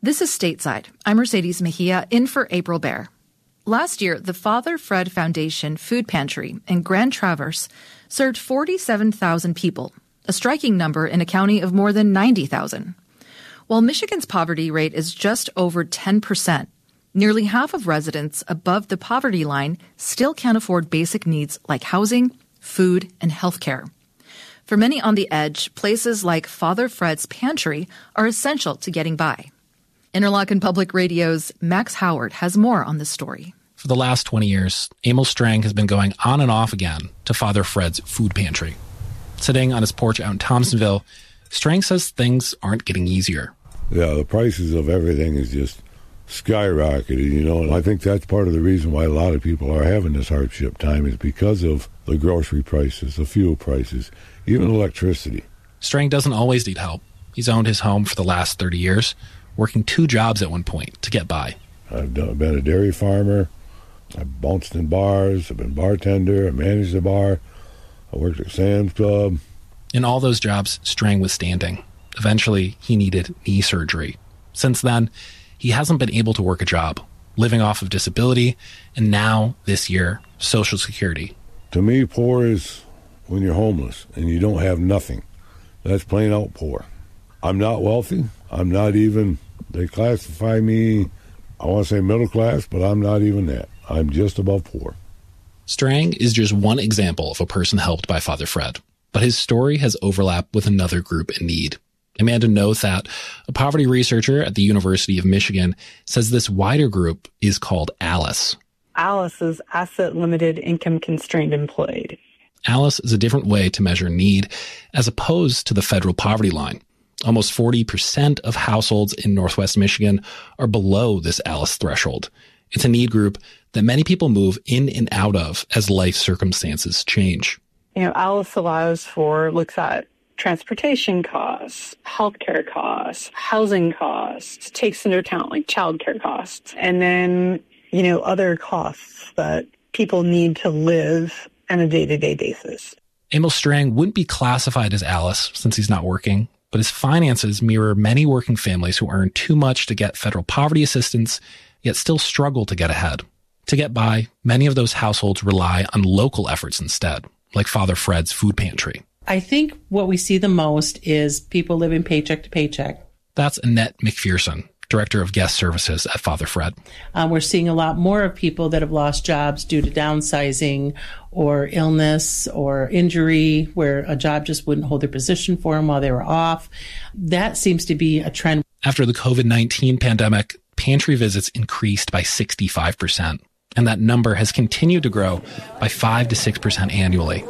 This is Stateside. I'm Mercedes Mejia, in for April Baer. Last year, the Father Fred Foundation Food Pantry in Grand Traverse served 47,000 people, a striking number in a county of more than 90,000. While Michigan's poverty rate is just over 10%, nearly half of residents above the poverty line still can't afford basic needs like housing, food, and health care. For many on the edge, places like Father Fred's Pantry are essential to getting by. Interlochen Public Radio's Max Howard has more on this story. For the last 20 years, Emil Strang has been going on and off again to Father Fred's Food Pantry. Sitting on his porch out in Thompsonville, Strang says things aren't getting easier. Yeah, the prices of everything is just skyrocketed, and I think that's part of the reason why a lot of people are having this hardship time is because of the grocery prices, the fuel prices, even electricity. Strang doesn't always need help. He's owned his home for the last 30 years, working 2 jobs at one point to get by. I've been a dairy farmer. I've bounced in bars. I've been bartender. I managed a bar. I worked at Sam's Club. In all those jobs, Strang was standing. Eventually, he needed knee surgery. Since then, he hasn't been able to work a job, living off of disability, and now, this year, Social Security. To me, poor is when you're homeless and you don't have nothing. That's plain out poor. I'm not wealthy. I'm not even, they classify me, I want to say middle class, but I'm not even that. I'm just above poor. Strang is just one example of a person helped by Father Fred, but his story has overlap with another group in need. Amanda Nothat, a poverty researcher at the University of Michigan, says this wider group is called ALICE. ALICE is Asset Limited Income Constrained Employed. ALICE is a different way to measure need as opposed to the federal poverty line. Almost 40% of households in Northwest Michigan are below this ALICE threshold. It's a need group that many people move in and out of as life circumstances change. ALICE looks at transportation costs, healthcare costs, housing costs, takes into account like childcare costs, and then, other costs that people need to live on a day-to-day basis. Emil Strang wouldn't be classified as ALICE since he's not working, but his finances mirror many working families who earn too much to get federal poverty assistance, yet still struggle to get ahead. To get by, many of those households rely on local efforts instead, like Father Fred's Food Pantry. I think what we see the most is people living paycheck to paycheck. That's Annette McPherson, Director of Guest Services at Father Fred. We're seeing a lot more of people that have lost jobs due to downsizing or illness or injury, where a job just wouldn't hold their position for them while they were off. That seems to be a trend. After the COVID-19 pandemic, pantry visits increased by 65%, and that number has continued to grow by 5 to 6% annually.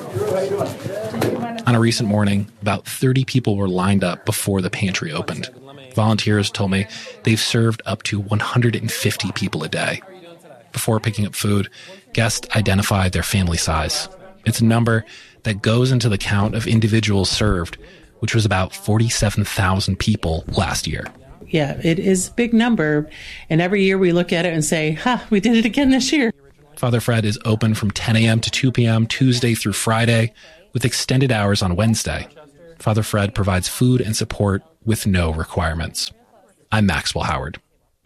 On a recent morning, about 30 people were lined up before the pantry opened. Volunteers told me they've served up to 150 people a day. Before picking up food, guests identified their family size. It's a number that goes into the count of individuals served, which was about 47,000 people last year. Yeah, it is a big number. And every year we look at it and say, we did it again this year. Father Fred is open from 10 a.m. to 2 p.m. Tuesday through Friday, with extended hours on Wednesday. Father Fred provides food and support with no requirements. I'm Maxwell Howard.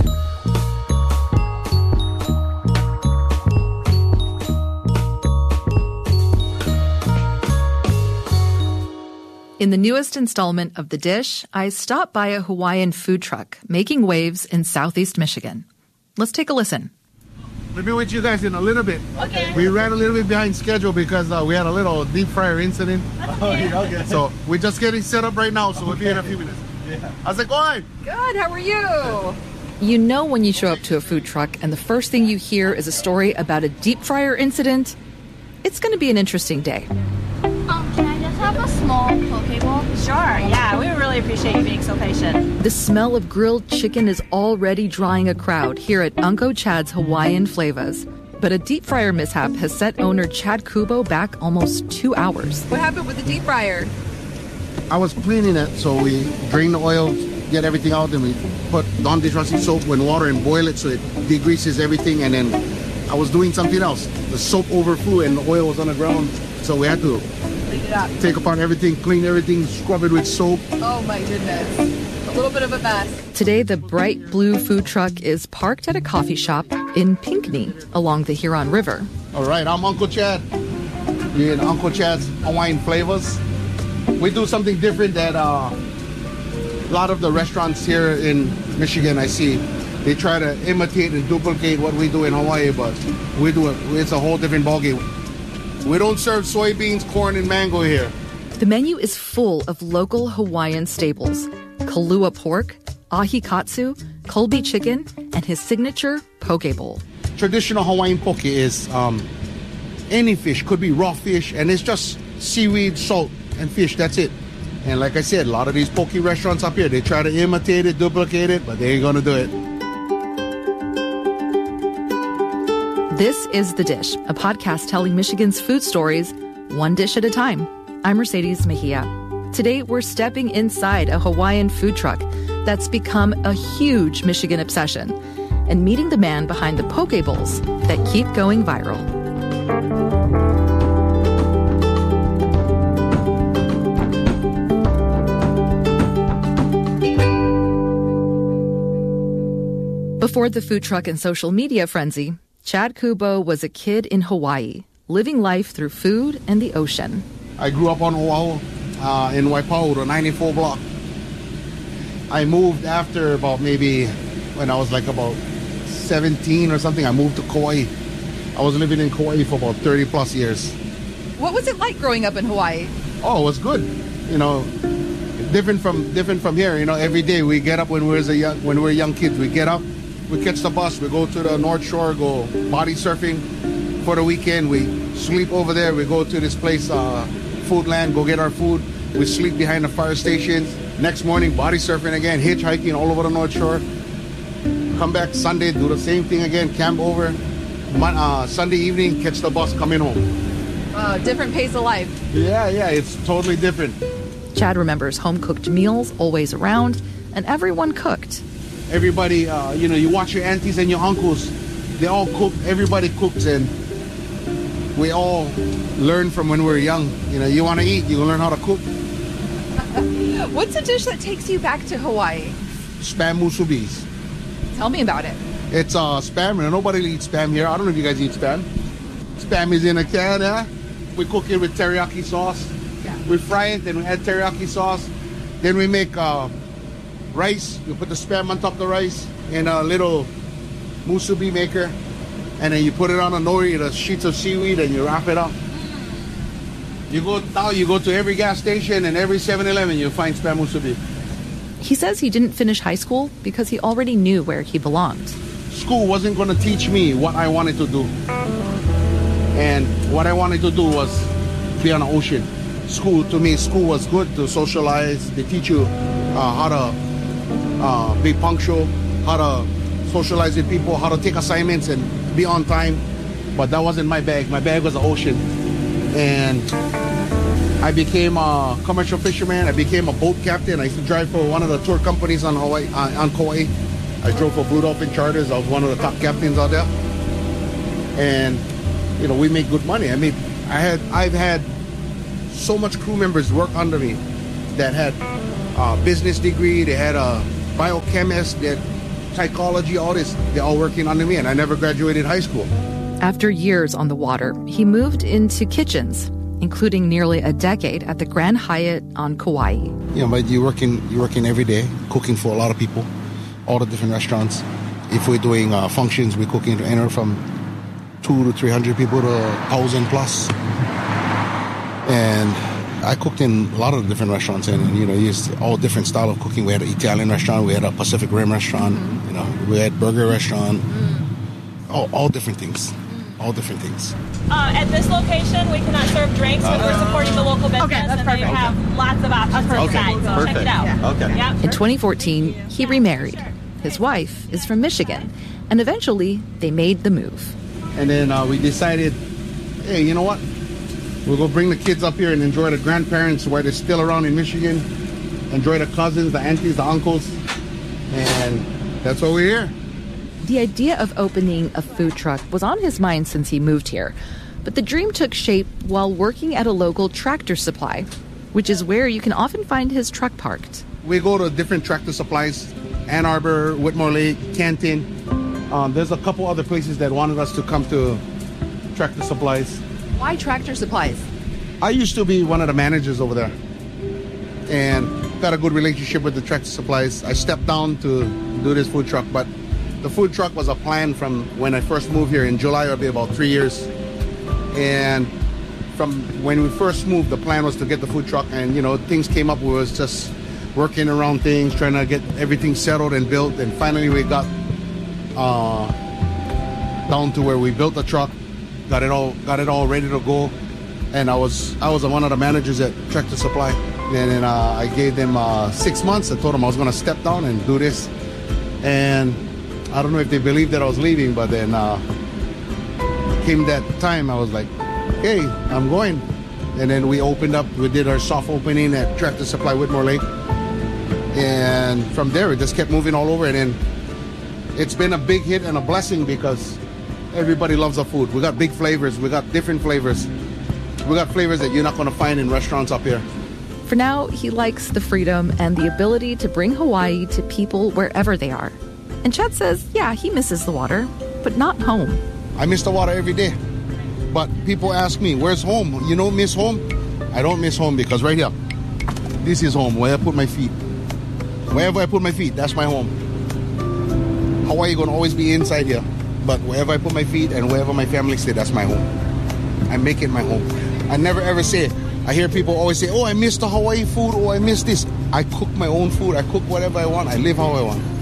In the newest installment of The Dish, I stopped by a Hawaiian food truck making waves in Southeast Michigan. Let's take a listen. We'll be with you guys in a little bit. Okay. We ran a little bit behind schedule because we had a little deep fryer incident. Okay. So we're just getting set up right now, so we'll be in a few minutes. Yeah. How's it going? Good, how are you? You know when you show up to a food truck and the first thing you hear is a story about a deep fryer incident? It's going to be an interesting day. Can I just have a small poke bowl? Sure, yeah, we really appreciate you being so patient. The smell of grilled chicken is already drawing a crowd here at Uncle Chad's Hawaiian Flavas. But a deep fryer mishap has set owner Chad Kubo back almost 2 hours. What happened with the deep fryer? I was cleaning it, so we drain the oil, get everything out, and we put non-dishwashing soap and water and boil it so it degreases everything, and then I was doing something else. The soap overflew and the oil was on the ground, so we had to take apart everything, clean everything, scrub it with soap. Oh my goodness. a little bit of a mess. Today, the bright blue food truck is parked at a coffee shop in Pinckney along the Huron River. All right, I'm Uncle Chad. You're in Uncle Chad's Hawaiian Flavors. We do something different that a lot of the restaurants here in Michigan, I see, they try to imitate and duplicate what we do in Hawaii, but we do it. It's a whole different ballgame. We don't serve soybeans, corn, and mango here. The menu is full of local Hawaiian staples: kalua pork, ahi katsu, Colby chicken, and his signature poke bowl. Traditional Hawaiian poke is any fish, could be raw fish, and it's just seaweed, salt, and fish. That's it. And like I said, a lot of these poke restaurants up here, they try to imitate it, duplicate it, but they ain't gonna do it. This is The Dish, a podcast telling Michigan's food stories, one dish at a time. I'm Mercedes Mejia. Today, we're stepping inside a Hawaiian food truck that's become a huge Michigan obsession and meeting the man behind the poke bowls that keep going viral. Before the food truck and social media frenzy, Chad Kubo was a kid in Hawaii, living life through food and the ocean. I grew up on Oahu in Waipahu, the 94 block. I moved after about maybe when I was like about 17 or something, I moved to Kauai. I was living in Kauai for about 30 plus years. What was it like growing up in Hawaii? Oh, it was good. You know, different from here. You know, every day we get up when we're young kids. We get up, we catch the bus, we go to the North Shore, go body surfing for the weekend. We sleep over there. We go to this place, Foodland, go get our food. We sleep behind the fire stations. Next morning, body surfing again, hitchhiking all over the North Shore. Come back Sunday, do the same thing again, camp over. Sunday evening, catch the bus, coming home. Different pace of life. Yeah, it's totally different. Chad remembers home-cooked meals always around, and everyone cooked. Everybody, you watch your aunties and your uncles. They all cook. Everybody cooks, and we all learn from when we were young. You know, you want to eat, you learn how to cook. What's a dish that takes you back to Hawaii? Spam musubis. Tell me about it. It's spam, and nobody eats spam here. I don't know if you guys eat spam. Spam is in a can, yeah? We cook it with teriyaki sauce. Yeah. We fry it, then we add teriyaki sauce. Then we make rice. You put the spam on top of the rice in a little musubi maker. And then you put it on a nori, the sheets of seaweed, and you wrap it up. You go to every gas station and every 7-Eleven, you'll find spam musubi. He says he didn't finish high school because he already knew where he belonged. School wasn't going to teach me what I wanted to do. And what I wanted to do was be on the ocean. School was good to socialize. They teach you how to be punctual, how to socialize with people, how to take assignments and be on time. But that wasn't my bag. My bag was the ocean. And I became a commercial fisherman. I became a boat captain. I used to drive for one of the tour companies on Kauai. I drove for Blue Dolphin Charters. I was one of the top captains out there. And, we make good money. I've had so much crew members work under me that had a business degree. They had a biochemist, they had psychology, all this. They're all working under me, and I never graduated high school. After years on the water, he moved into kitchens, including nearly a decade at the Grand Hyatt on Kauai. But you're working every day, cooking for a lot of people, all the different restaurants. If we're doing functions, we're cooking anywhere from 200 to 300 people to 1,000 plus. And I cooked in a lot of the different restaurants, and used all different style of cooking. We had an Italian restaurant, we had a Pacific Rim restaurant, we had burger restaurant, all different things. All different things. At this location, we cannot serve drinks, but we're supporting the local business, and they have lots of options for inside, so check it out. Yeah. Okay. Yep. In 2014, he remarried. His wife is from Michigan, and eventually they made the move. And then we decided, hey, you know what? We'll go bring the kids up here and enjoy the grandparents while they're still around in Michigan. Enjoy the cousins, the aunties, the uncles. And that's why we're here. The idea of opening a food truck was on his mind since he moved here, but the dream took shape while working at a local Tractor Supply, which is where you can often find his truck parked. we go to different Tractor Supplies, Ann Arbor, Whitmore Lake, Canton. There's a couple other places that wanted us to come to Tractor Supplies. Why Tractor Supplies? I used to be one of the managers over there and got a good relationship with the Tractor Supplies. I stepped down to do this food truck, but the food truck was a plan from when I first moved here in July. It'll be about 3 years. And from when we first moved, the plan was to get the food truck, and things came up. We was just working around things, trying to get everything settled and built, and finally we got down to where we built the truck, got it all ready to go. And I was one of the managers at Tractor Supply, and then I gave them 6 months. I told them I was going to step down and do this, and I don't know if they believed that I was leaving, but then came that time, I was like, hey, I'm going. And then we did our soft opening at Tractor Supply Whitmore Lake, and from there we just kept moving all over, and then it's been a big hit and a blessing because everybody loves our food. We got big flavors, we got different flavors. We got flavors that you're not going to find in restaurants up here. For now, he likes the freedom and the ability to bring Hawaii to people wherever they are. And Chad says, yeah, he misses the water, but not home. I miss the water every day. But people ask me, where's home? You don't miss home? I don't miss home because right here, this is home, where I put my feet. Wherever I put my feet, that's my home. Hawaii going to always be inside here. But wherever I put my feet and wherever my family stay, that's my home. I make it my home. I never ever say, I hear people always say, oh, I miss the Hawaii food, oh, I miss this. I cook my own food, I cook whatever I want, I live how I want.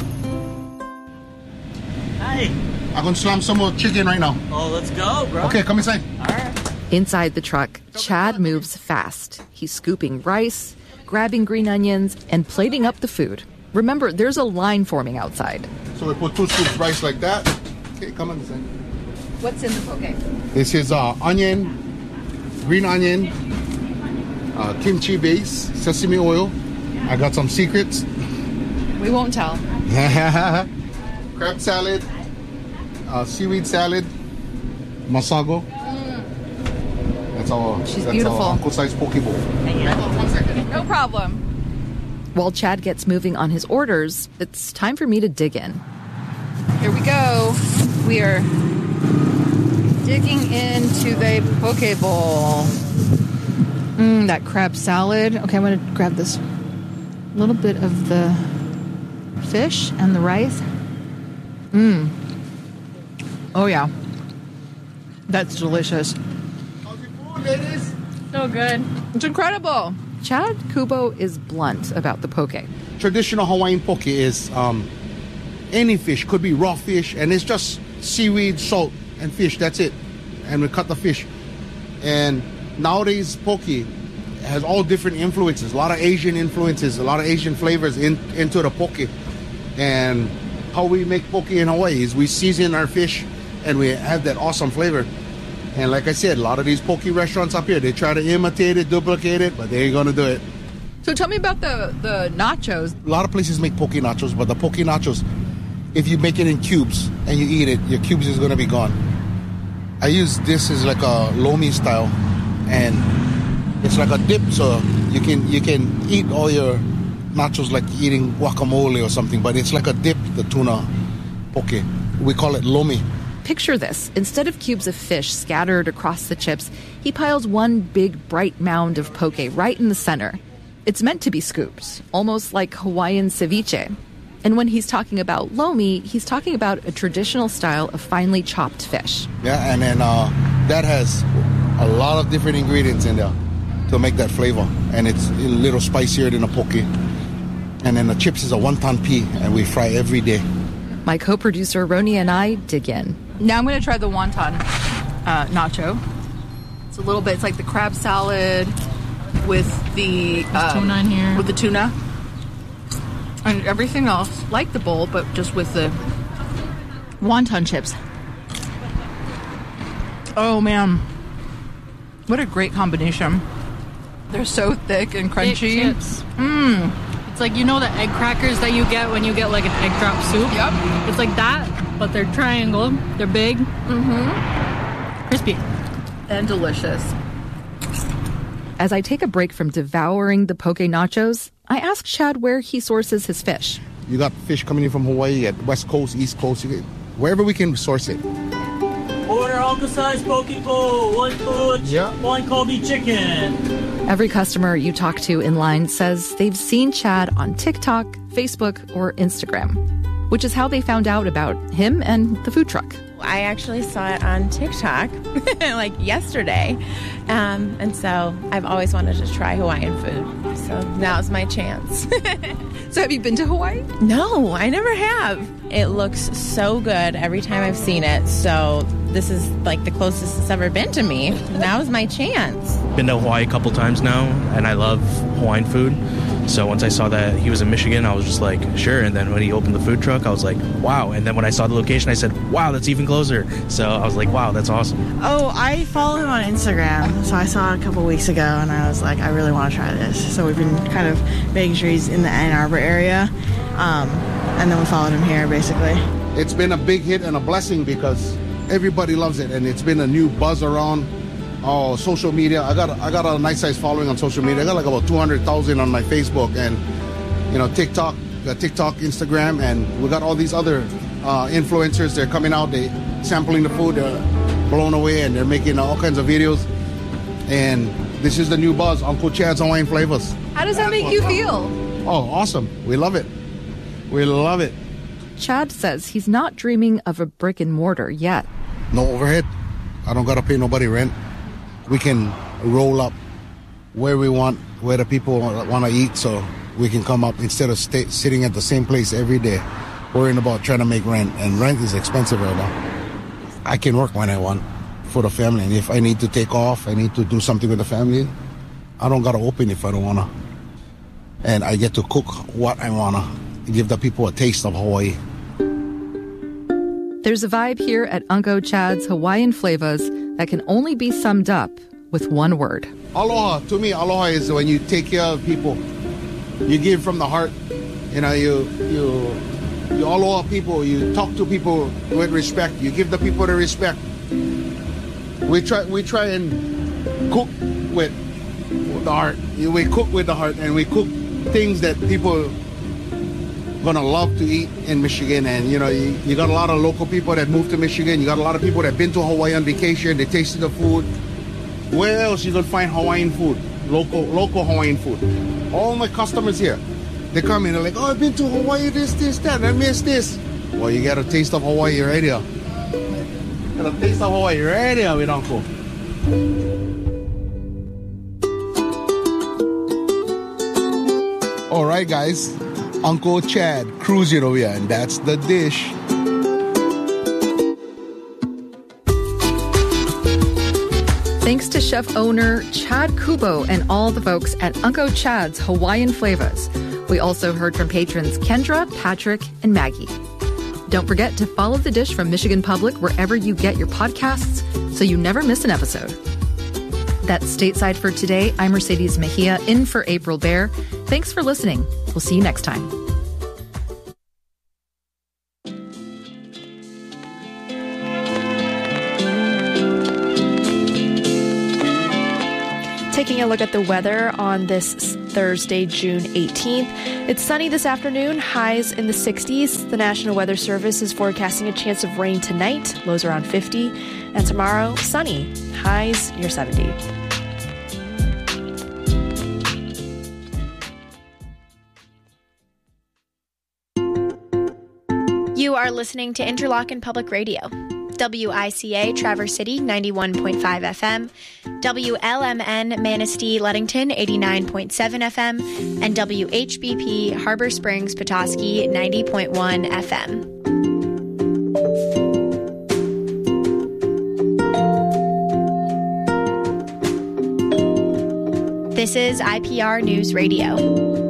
Hi. I'm going to slam some more chicken right now. Oh, let's go, bro. Okay, come inside. All right. Inside the truck, Chad moves fast. He's scooping rice, grabbing green onions, and plating up the food. Remember, there's a line forming outside. So we put 2 scoops of rice like that. Okay, come on inside. What's in the poke? This is onion, green onion, kimchi base, sesame oil. I got some secrets. We won't tell. Crab salad, seaweed salad, masago. That's all. She's beautiful. Uncle size poke bowl. One second. No problem. While Chad gets moving on his orders, it's time for me to dig in. Here we go. We are digging into the poke bowl. That crab salad. Okay, I'm going to grab this little bit of the fish and the rice. Oh, yeah. That's delicious. How's your food, ladies? So good. It's incredible. Chad Kubo is blunt about the poke. Traditional Hawaiian poke is any fish, could be raw fish, and it's just seaweed, salt, and fish. That's it. And we cut the fish. And nowadays, poke has all different influences, a lot of Asian influences, a lot of Asian flavors into the poke. And how we make poke in Hawaii is we season our fish and we have that awesome flavor. And like I said, a lot of these poke restaurants up here, they try to imitate it, duplicate it, but they ain't gonna do it. So tell me about the nachos. A lot of places make poke nachos, but the poke nachos, if you make it in cubes and you eat it, your cubes is gonna be gone. I use this as like a lomi style, and it's like a dip, so you can eat all your nachos like eating guacamole or something, but it's like a dip, the tuna poke. We call it lomi. Picture this. Instead of cubes of fish scattered across the chips, he piles one big bright mound of poke right in the center. It's meant to be scoops, almost like Hawaiian ceviche. And when he's talking about lomi, he's talking about a traditional style of finely chopped fish. Yeah, and then that has a lot of different ingredients in there to make that flavor. And it's a little spicier than a poke. And then the chips is a wonton pea, and we fry every day. My co-producer Roni and I dig in. Now I'm going to try the wonton nacho. It's a little bit, it's like the crab salad with the tuna in here. With the tuna. And everything else, like the bowl, but just with the wonton chips. Oh, man. What a great combination. They're so thick and crunchy. Thick chips. It's like, you know the egg crackers that you get when you get like an egg drop soup? Yep. It's like that, but they're triangle. They're big. Crispy. And delicious. As I take a break from devouring the poke nachos, I asked Chad where he sources his fish. You got fish coming in from Hawaii at West Coast, East Coast, wherever we can source it. Order Uncle-sized poke bowl, 1 foot, 1 Kobe chicken. Every customer you talk to in line says they've seen Chad on TikTok, Facebook, or Instagram, which is how they found out about him and the food truck. I actually saw it on TikTok like yesterday. And so I've always wanted to try Hawaiian food. So now's my chance. So have you been to Hawaii? No, I never have. It looks so good every time I've seen it. So this is like the closest it's ever been to me. Now's my chance. Been to Hawaii a couple times now, and I love Hawaiian food. So once I saw that he was in Michigan, I was just like, sure. And then when he opened the food truck, I was like, wow. And then when I saw the location, I said, wow, that's even closer. So I was like, wow, that's awesome. Oh, I follow him on Instagram. So I saw it a couple weeks ago, and I was like, I really want to try this. So we've been kind of making sure he's in the Ann Arbor area. And then we followed him here, basically. It's been a big hit and a blessing because everybody loves it. And it's been a new buzz around social media. I got a nice size following on social media. I got like about 200,000 on my Facebook and TikTok, Instagram, and we got all these other influencers. They're coming out, they sampling the food, they're blown away, and they're making all kinds of videos. And this is the new buzz, Uncle Chad's Hawaiian Flavors. How does that make you feel? Oh, awesome. We love it. We love it. Chad says he's not dreaming of a brick and mortar yet. No overhead. I don't got to pay nobody rent. We can roll up where we want, where the people want to eat, so we can come up instead of sitting at the same place every day, worrying about trying to make rent. And rent is expensive right now. I can work when I want for the family. And if I need to take off, I need to do something with the family, I don't got to open if I don't want to. And I get to cook what I want to, give the people a taste of Hawaii. There's a vibe here at Uncle Chad's Hawaiian Flavors that can only be summed up with one word. Aloha. To me, aloha is when you take care of people. You give from the heart. You aloha people. You talk to people with respect. You give the people the respect. We try and cook with the heart. We cook with the heart, and we cook things that people gonna love to eat in Michigan. And you got a lot of local people that moved to Michigan. You got a lot of people that been to Hawaii on vacation. They tasted the food. Where else you gonna find Hawaiian food? Local Hawaiian food. All my customers here, they come in, they're like, oh, I've been to Hawaii, this, that, I missed this. Well, you got a taste of Hawaii right here. Got a taste of Hawaii right here with Uncle. All right, guys. Uncle Chad cruising over here, and that's the dish. Thanks to chef owner Chad Kubo and all the folks at Uncle Chad's Hawaiian Flavors. We also heard from patrons Kendra, Patrick, and Maggie. Don't forget to follow The Dish from Michigan Public wherever you get your podcasts so you never miss an episode. That's Stateside for today. I'm Mercedes Mejia, in for April Bear. Thanks for listening. We'll see you next time. Taking a look at the weather on this Thursday, June 18th. It's sunny this afternoon, highs in the 60s. The National Weather Service is forecasting a chance of rain tonight, lows around 50. And tomorrow, sunny, highs near 70. You are listening to Interlochen Public Radio. WICA Traverse City 91.5 FM, WLMN Manistee Ludington 89.7 FM, and WHBP Harbor Springs Petoskey 90.1 FM. This is IPR News Radio.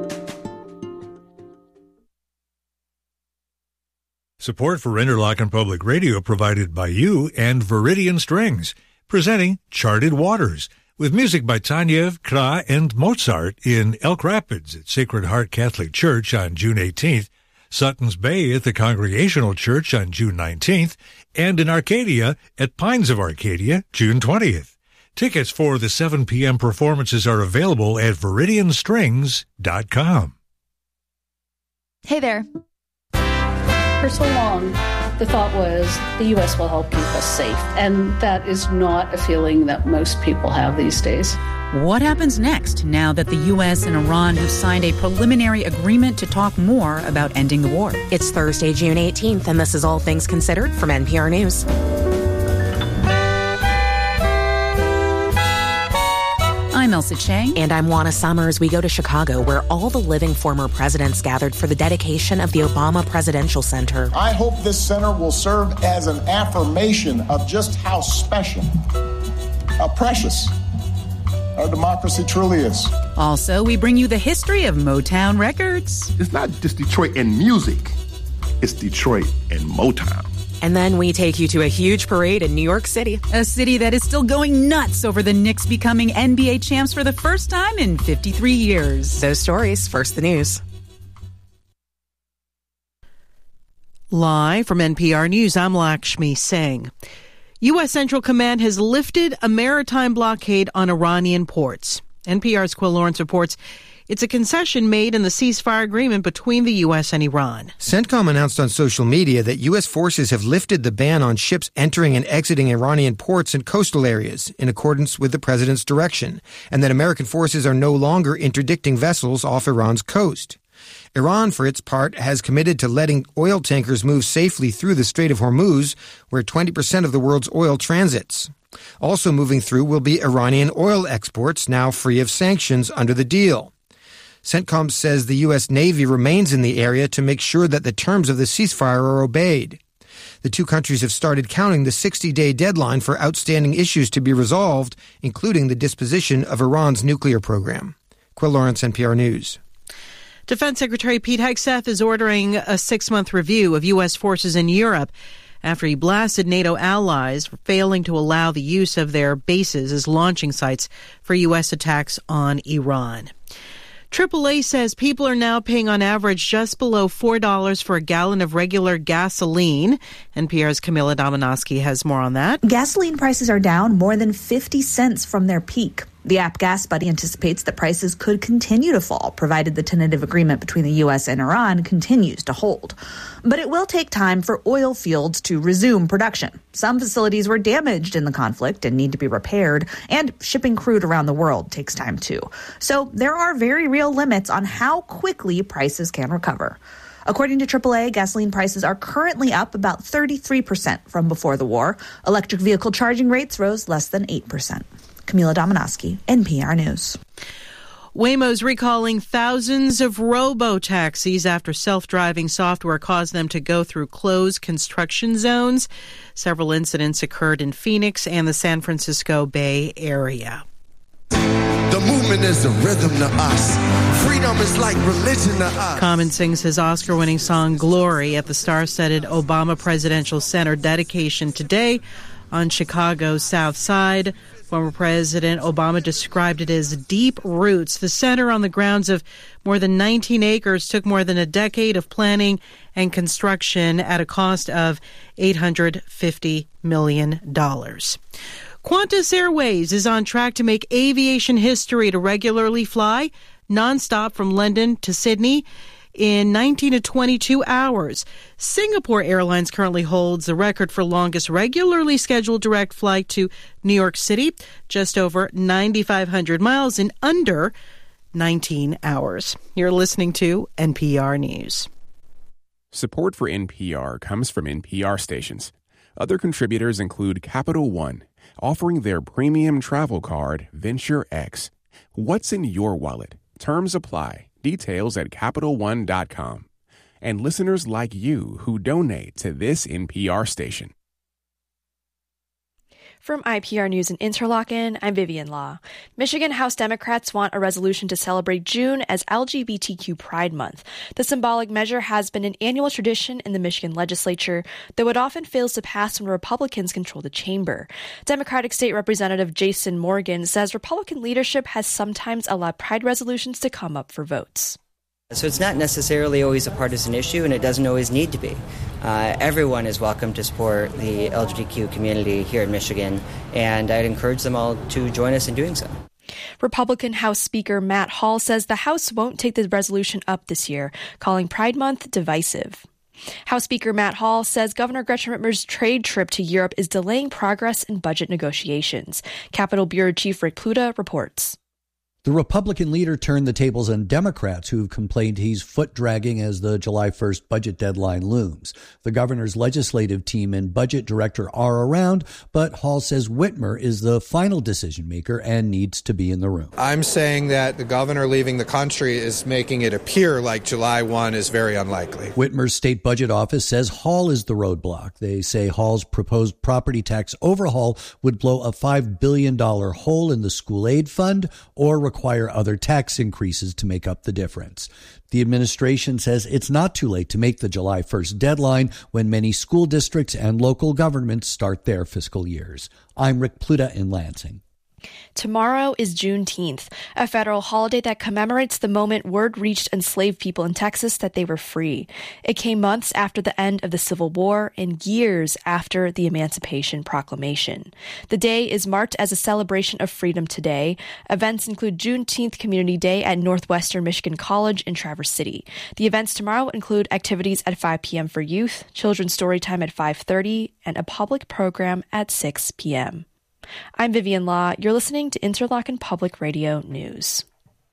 Support for Interlochen Public Radio provided by you and Viridian Strings, presenting Charted Waters, with music by Tanev, Kra, and Mozart in Elk Rapids at Sacred Heart Catholic Church on June 18th, Sutton's Bay at the Congregational Church on June 19th, and in Arcadia at Pines of Arcadia, June 20th. Tickets for the 7 p.m. performances are available at ViridianStrings.com. Hey there. For so long, the thought was the U.S. will help keep us safe, and that is not a feeling that most people have these days. What happens next now that the U.S. and Iran have signed a preliminary agreement to talk more about ending the war? It's Thursday, June 18th, and this is All Things Considered from NPR News. I'm Elsa Chang. And I'm Juana Summers. We go to Chicago, where all the living former presidents gathered for the dedication of the Obama Presidential Center. I hope this center will serve as an affirmation of just how special, how precious our democracy truly is. Also, we bring you the history of Motown Records. It's not just Detroit and music. It's Detroit and Motown. And then we take you to a huge parade in New York City. A city that is still going nuts over the Knicks becoming NBA champs for the first time in 53 years. Those stories, first the news. Live from NPR News, I'm Lakshmi Singh. U.S. Central Command has lifted a maritime blockade on Iranian ports. NPR's Quill Lawrence reports it's a concession made in the ceasefire agreement between the U.S. and Iran. CENTCOM announced on social media that U.S. forces have lifted the ban on ships entering and exiting Iranian ports and coastal areas in accordance with the president's direction, and that American forces are no longer interdicting vessels off Iran's coast. Iran, for its part, has committed to letting oil tankers move safely through the Strait of Hormuz, where 20% of the world's oil transits. Also moving through will be Iranian oil exports, now free of sanctions under the deal. CENTCOM says the U.S. Navy remains in the area to make sure that the terms of the ceasefire are obeyed. The two countries have started counting the 60-day deadline for outstanding issues to be resolved, including the disposition of Iran's nuclear program. Quill Lawrence, NPR News. Defense Secretary Pete Hegseth is ordering a 6-month review of U.S. forces in Europe after he blasted NATO allies for failing to allow the use of their bases as launching sites for U.S. attacks on Iran. AAA says people are now paying on average just below $4 for a gallon of regular gasoline. NPR's Camila Domonoske has more on that. Gasoline prices are down more than 50 cents from their peak. The app GasBuddy anticipates that prices could continue to fall, provided the tentative agreement between the U.S. and Iran continues to hold. But it will take time for oil fields to resume production. Some facilities were damaged in the conflict and need to be repaired, and shipping crude around the world takes time too. So there are very real limits on how quickly prices can recover. According to AAA, gasoline prices are currently up about 33% from before the war. Electric vehicle charging rates rose less than 8%. Camila Domonoske, NPR News. Waymo's recalling thousands of robo-taxis after self-driving software caused them to go through closed construction zones. Several incidents occurred in Phoenix and the San Francisco Bay Area. The movement is a rhythm to us. Freedom is like religion to us. Common sings his Oscar-winning song Glory at the star-studded Obama Presidential Center dedication today on Chicago's South Side. Former President Obama described it as deep roots. The center, on the grounds of more than 19 acres, took more than a decade of planning and construction at a cost of $850 million. Qantas Airways is on track to make aviation history to regularly fly nonstop from London to Sydney in 19 to 22 hours. Singapore Airlines currently holds the record for longest regularly scheduled direct flight to New York City, just over 9,500 miles in under 19 hours. You're listening to NPR News. Support for NPR comes from NPR stations. Other contributors include Capital One, offering their premium travel card, Venture X. What's in your wallet? Terms apply. Details at CapitalOne.com. And listeners like you who donate to this NPR station. From IPR News in Interlochen, I'm Vivian Law. Michigan House Democrats want a resolution to celebrate June as LGBTQ Pride Month. The symbolic measure has been an annual tradition in the Michigan legislature, though it often fails to pass when Republicans control the chamber. Democratic State Representative Jason Morgan says Republican leadership has sometimes allowed Pride resolutions to come up for votes. So it's not necessarily always a partisan issue, and it doesn't always need to be. Everyone is welcome to support the LGBTQ community here in Michigan, and I'd encourage them all to join us in doing so. Republican House Speaker Matt Hall says the House won't take the resolution up this year, calling Pride Month divisive. House Speaker Matt Hall says Governor Gretchen Whitmer's trade trip to Europe is delaying progress in budget negotiations. Capitol Bureau Chief Rick Pluta reports. The Republican leader turned the tables on Democrats who've complained he's foot-dragging as the July 1st budget deadline looms. The governor's legislative team and budget director are around, but Hall says Whitmer is the final decision-maker and needs to be in the room. I'm saying that the governor leaving the country is making it appear like July 1 is very unlikely. Whitmer's state budget office says Hall is the roadblock. They say Hall's proposed property tax overhaul would blow a $5 billion hole in the school aid fund or require other tax increases to make up the difference. The administration says it's not too late to make the July 1st deadline when many school districts and local governments start their fiscal years. I'm Rick Pluta in Lansing. Tomorrow is Juneteenth, a federal holiday that commemorates the moment word reached enslaved people in Texas that they were free. It came months after the end of the Civil War and years after the Emancipation Proclamation. The day is marked as a celebration of freedom today. Events include Juneteenth Community Day at Northwestern Michigan College in Traverse City. The events tomorrow include activities at 5 p.m. for youth, children's story time at 5:30, and a public program at 6 p.m. I'm Vivian Law. You're listening to Interlochen Public Radio News.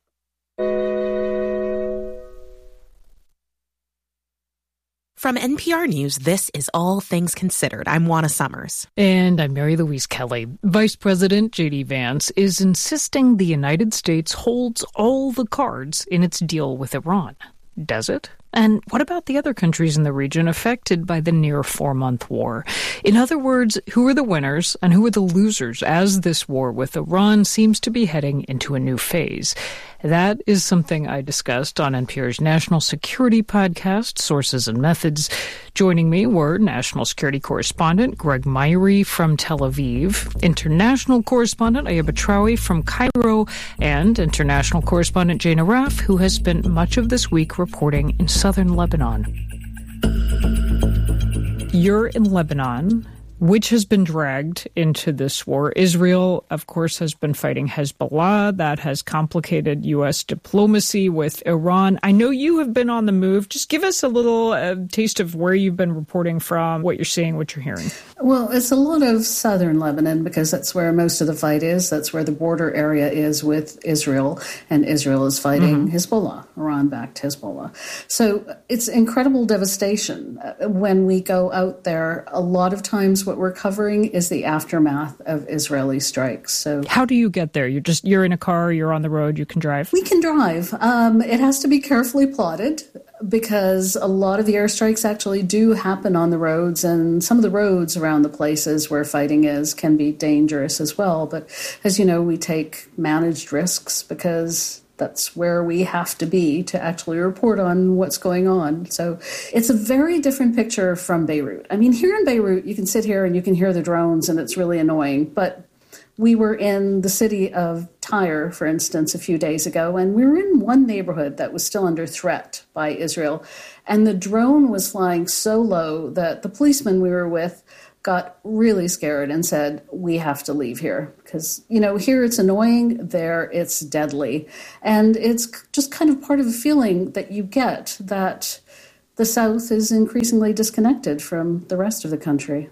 From NPR News, this is All Things Considered. I'm Juana Summers. And I'm Mary Louise Kelly. Vice President J.D. Vance is insisting the United States holds all the cards in its deal with Iran. Does it? And what about the other countries in the region affected by the near 4-month war? In other words, who are the winners and who are the losers as this war with Iran seems to be heading into a new phase? That is something I discussed on NPR's National Security podcast, Sources and Methods. Joining me were national security correspondent Greg Myrie from Tel Aviv, international correspondent Ayaba Traoui from Cairo, and international correspondent Jane Arraf, who has spent much of this week reporting in southern Lebanon. You're in Lebanon, which has been dragged into this war. Israel, of course, has been fighting Hezbollah. That has complicated U.S. diplomacy with Iran. I know you have been on the move. Just give us a little taste of where you've been reporting from, what you're seeing, what you're hearing. Well, it's a lot of southern Lebanon because that's where most of the fight is. That's where the border area is with Israel, and Israel is fighting Hezbollah, Iran-backed Hezbollah. So it's incredible devastation. When we go out there, a lot of times what we're covering is the aftermath of Israeli strikes. So how do you get there? You're in a car, you're on the road, you can drive? We can drive. It has to be carefully plotted because a lot of the airstrikes actually do happen on the roads, and some of the roads around the places where fighting is can be dangerous as well. But as you know, we take managed risks because that's where we have to be to actually report on what's going on. So it's a very different picture from Beirut. I mean, here in Beirut, you can sit here and you can hear the drones and it's really annoying. But we were in the city of Tyre, for instance, a few days ago, and we were in one neighborhood that was still under threat by Israel. And the drone was flying so low that the policeman we were with got really scared and said, we have to leave here because, you know, here it's annoying, there it's deadly. And it's just kind of part of a feeling that you get that the South is increasingly disconnected from the rest of the country.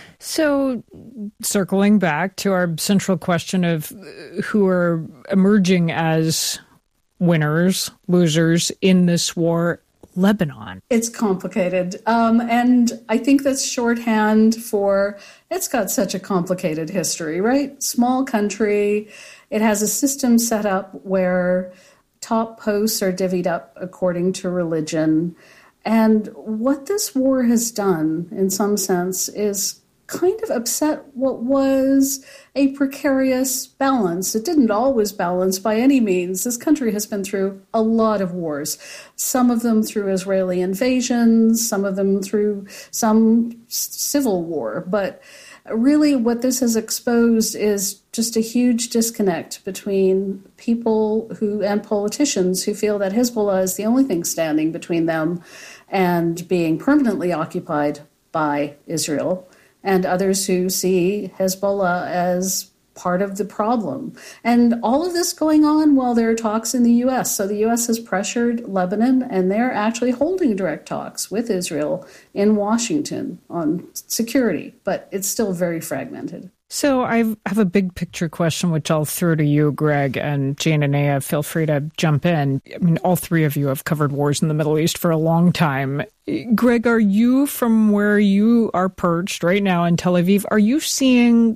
So circling back to our central question of who are emerging as winners, losers in this war, Lebanon. It's complicated. And I think that's shorthand for it's got such a complicated history, right? Small country. It has a system set up where top posts are divvied up according to religion. And what this war has done, in some sense, is kind of upset what was a precarious balance. It didn't always balance by any means. This country has been through a lot of wars, some of them through Israeli invasions, some of them through some civil war. But really what this has exposed is just a huge disconnect between people and politicians who feel that Hezbollah is the only thing standing between them and being permanently occupied by Israel, and others who see Hezbollah as part of the problem. And all of this going on while there are talks in the U.S. So the U.S. has pressured Lebanon, and they're actually holding direct talks with Israel in Washington on security, but it's still very fragmented. So I have a big picture question, which I'll throw to you, Greg, and Jane and Aya, feel free to jump in. I mean, all three of you have covered wars in the Middle East for a long time. Greg, are you, from where you are perched right now in Tel Aviv, are you seeing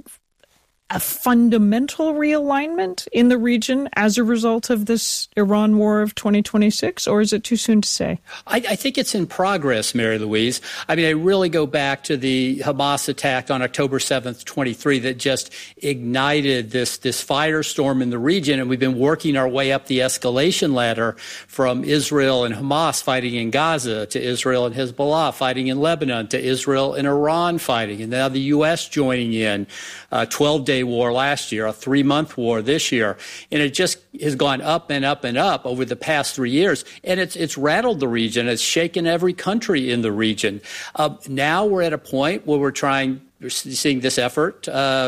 a fundamental realignment in the region as a result of this Iran war of 2026, or is it too soon to say? I think it's in progress, Mary Louise. I mean, I really go back to the Hamas attack on October 7th, 23, that just ignited this firestorm in the region, and we've been working our way up the escalation ladder from Israel and Hamas fighting in Gaza to Israel and Hezbollah fighting in Lebanon to Israel and Iran fighting, and now the U.S. joining in. 12-day war last year, a 3-month war this year. And it just has gone up and up and up over the past 3 years. And it's rattled the region. It's shaken every country in the region. Now we're at a point where we're seeing this effort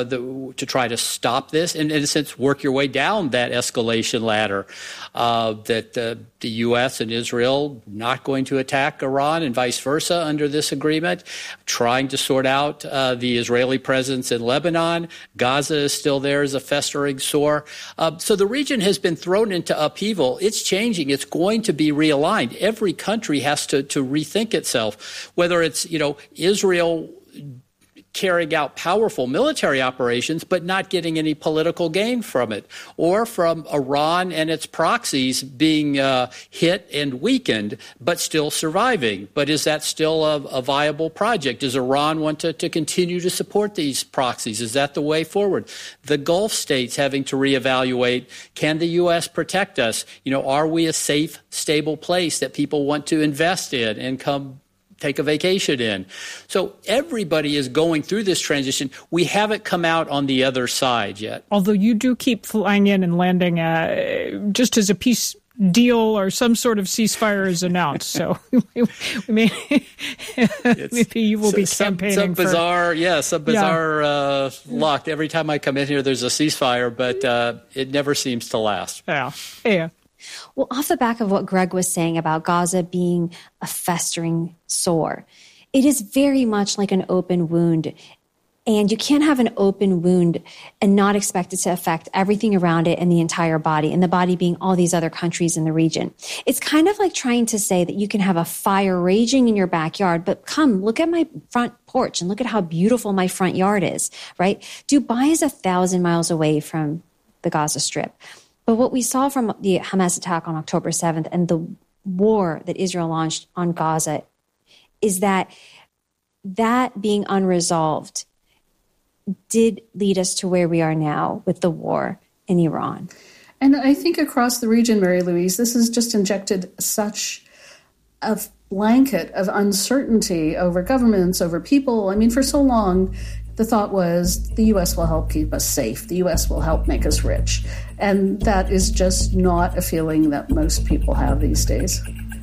to try to stop this and, in a sense, work your way down that escalation ladder, that the U.S. and Israel not going to attack Iran and vice versa under this agreement, trying to sort out the Israeli presence in Lebanon. Gaza is still there as a festering sore. So the region has been thrown into upheaval. It's changing. It's going to be realigned. Every country has to rethink itself, whether it's, Israel carrying out powerful military operations but not getting any political gain from it, or from Iran and its proxies being hit and weakened but still surviving. But is that still a viable project? Does Iran want to continue to support these proxies? Is that the way forward? The Gulf states having to reevaluate, can the U.S. protect us? Are we a safe, stable place that people want to invest in and come take a vacation in? So everybody is going through this transition. We haven't come out on the other side yet. Although you do keep flying in and landing just as a peace deal or some sort of ceasefire is announced. So maybe you will be campaigning some bizarre luck. Every time I come in here, there's a ceasefire, but it never seems to last. Yeah. Well, off the back of what Greg was saying about Gaza being a festering sore, it is very much like an open wound. And you can't have an open wound and not expect it to affect everything around it and the entire body, and the body being all these other countries in the region. It's kind of like trying to say that you can have a fire raging in your backyard, but come, look at my front porch and look at how beautiful my front yard is, right? Dubai is 1,000 miles away from the Gaza Strip. But what we saw from the Hamas attack on October 7th and the war that Israel launched on Gaza is that being unresolved did lead us to where we are now with the war in Iran. And I think across the region, Mary Louise, this has just injected such a blanket of uncertainty over governments, over people. I mean, for so long, the thought was the U.S. will help keep us safe. The U.S. will help make us rich. And that is just not a feeling that most people have these days.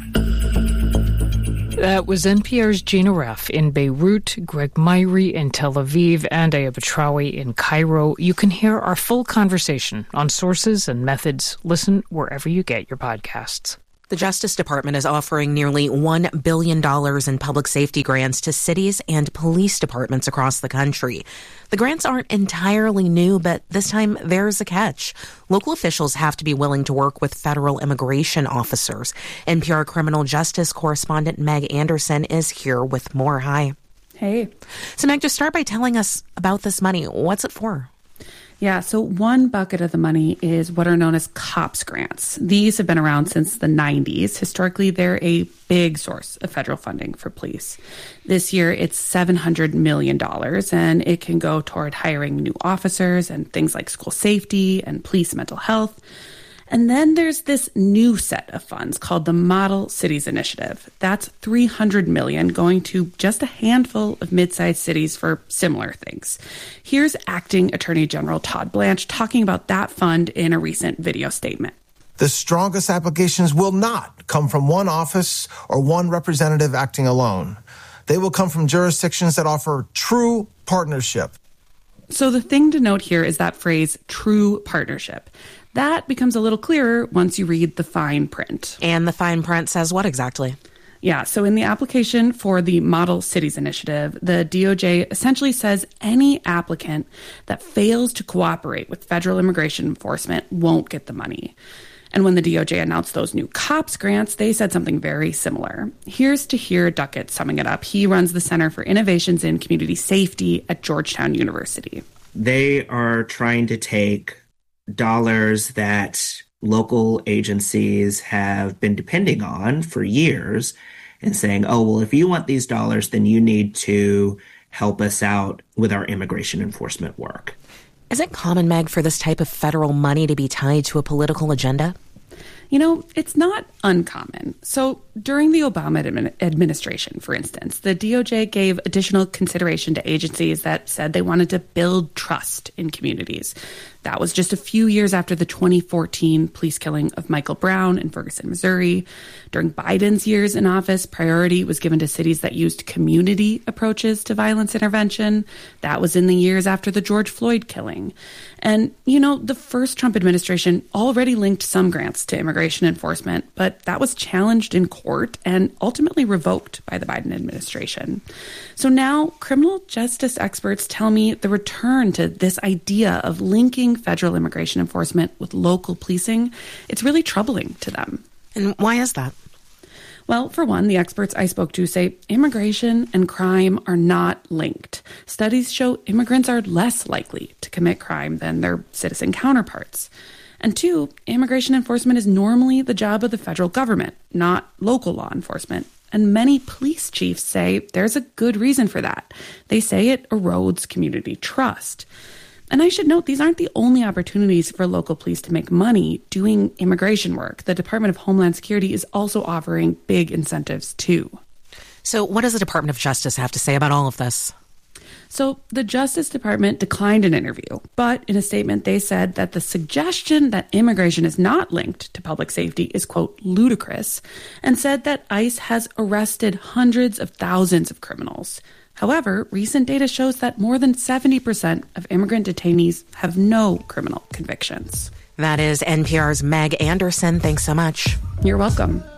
That was NPR's Gina Raff in Beirut, Greg Myrie in Tel Aviv, and Aya Betrawi in Cairo. You can hear our full conversation on sources and methods. Listen wherever you get your podcasts. The Justice Department is offering nearly $1 billion in public safety grants to cities and police departments across the country. The grants aren't entirely new, but this time there's a catch. Local officials have to be willing to work with federal immigration officers. NPR criminal justice correspondent Meg Anderson is here with more. Hi. Hey. So Meg, just start by telling us about this money. What's it for? Yeah, so one bucket of the money is what are known as COPS grants. These have been around since the 90s. Historically, they're a big source of federal funding for police. This year, it's $700 million, and it can go toward hiring new officers and things like school safety and police mental health. And then there's this new set of funds called the Model Cities Initiative. That's $300 million going to just a handful of mid-sized cities for similar things. Here's Acting Attorney General Todd Blanche talking about that fund in a recent video statement. The strongest applications will not come from one office or one representative acting alone. They will come from jurisdictions that offer true partnership. So the thing to note here is that phrase, true partnership. That becomes a little clearer once you read the fine print. And the fine print says what exactly? Yeah, so in the application for the Model Cities Initiative, the DOJ essentially says any applicant that fails to cooperate with federal immigration enforcement won't get the money. And when the DOJ announced those new COPS grants, they said something very similar. Here's Tahir Duckett summing it up. He runs the Center for Innovations in Community Safety at Georgetown University. They are trying to take dollars that local agencies have been depending on for years and saying, oh, well, if you want these dollars, then you need to help us out with our immigration enforcement work. Is it common, Meg, for this type of federal money to be tied to a political agenda? You know, it's not uncommon. So during the Obama administration, for instance, the DOJ gave additional consideration to agencies that said they wanted to build trust in communities. That was just a few years after the 2014 police killing of Michael Brown in Ferguson, Missouri. During Biden's years in office, priority was given to cities that used community approaches to violence intervention. That was in the years after the George Floyd killing. And, you know, the first Trump administration already linked some grants to immigration enforcement, but that was challenged in court and ultimately revoked by the Biden administration. So now criminal justice experts tell me the return to this idea of linking federal immigration enforcement with local policing, it's really troubling to them. And why is that? Well, for one, the experts I spoke to say immigration and crime are not linked. Studies show immigrants are less likely to commit crime than their citizen counterparts. And two, immigration enforcement is normally the job of the federal government, not local law enforcement. And many police chiefs say there's a good reason for that. They say it erodes community trust. And I should note, these aren't the only opportunities for local police to make money doing immigration work. The Department of Homeland Security is also offering big incentives, too. So what does the Department of Justice have to say about all of this? So the Justice Department declined an interview, but in a statement they said that the suggestion that immigration is not linked to public safety is, quote, ludicrous, and said that ICE has arrested hundreds of thousands of criminals. However, recent data shows that more than 70% of immigrant detainees have no criminal convictions. That is NPR's Meg Anderson. Thanks so much. You're welcome.